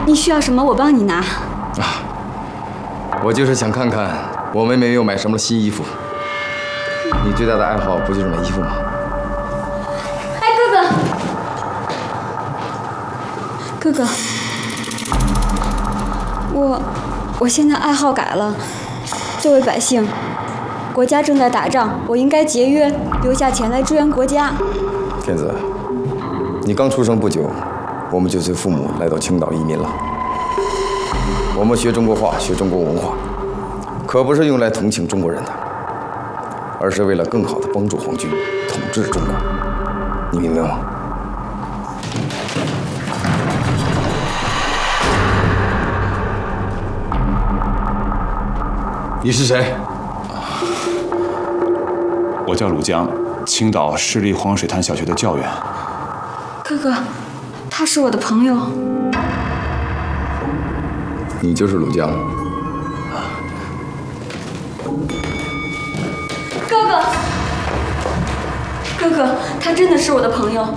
你需要什么，我帮你拿。 啊，我就是想看看我妹妹又买什么新衣服。你最大的爱好不就是买衣服吗？ 哎，哥哥，我现在爱好改了。作为百姓，国家正在打仗，我应该节约，留下钱来支援国家。 天子，你刚出生不久，我们就随父母来到青岛移民了。我们学中国话，学中国文化，可不是用来同情中国人的，而是为了更好地帮助皇军统治中国。你明白吗？你是谁？ 我叫鲁江，青岛市立黄水滩小学的教员。 哥哥，他是我的朋友。 你就是鲁江。 哥哥，他真的是我的朋友。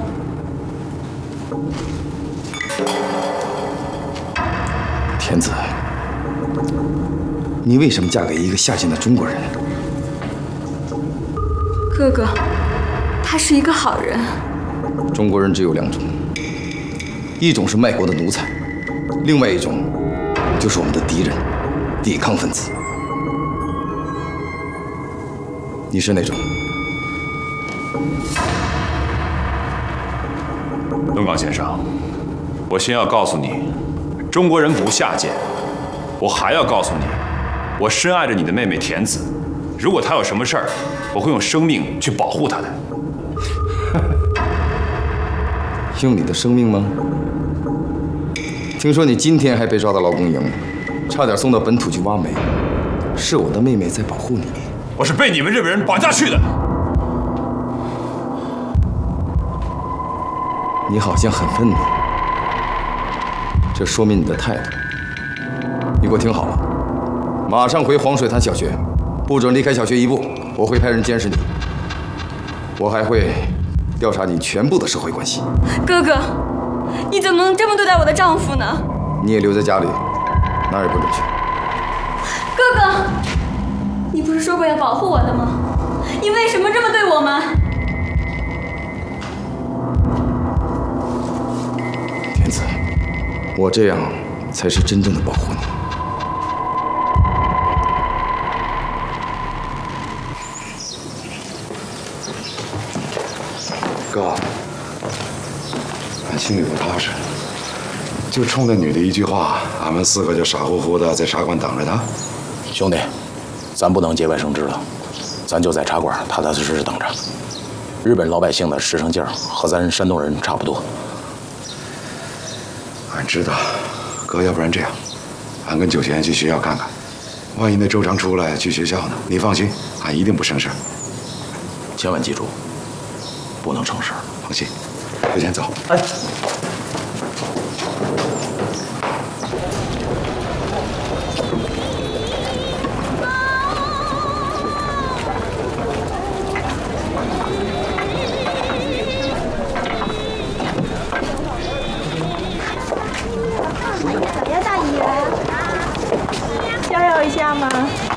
天子，你为什么嫁给一个下贱的中国人？ 哥哥，他是一个好人。 中国人只有两种，一种是卖国的奴才，另外一种就是我们的敌人，抵抗分子。你是哪种？ 东港先生，我先要告诉你，中国人不下贱。我还要告诉你，我深爱着你的妹妹田子。如果她有什么事儿，我会用生命去保护她的。 用你的生命吗？听说你今天还被抓到劳工营，差点送到本土去挖煤。是我的妹妹在保护你。 我是被你们日本人绑架去的。 你好像很愤怒，这说明你的态度。你给我听好了，马上回黄水滩小学，不准离开小学一步。我会派人监视你，我还会调查你全部的社会关系。 哥哥，你怎么能这么对待我的丈夫呢？ 你也留在家里，哪儿也不准去。 哥哥，你不是说过要保护我的吗？你为什么这么对我们？ 天子，我这样才是真正的保护你。 哥，俺心里不踏实，就冲那女的一句话，俺们4个就傻乎乎的在茶馆等着她。 兄弟，咱不能节外生枝了，咱就在茶馆踏踏实实等着。日本老百姓的实诚劲儿和咱山东人差不多。 俺知道，哥，要不然这样，俺跟九贤去学校看看，万一那周长出来去学校呢？你放心，俺一定不生事。 千万记住，不能成事。 放心，九贤走。 哎。 加油一下吗？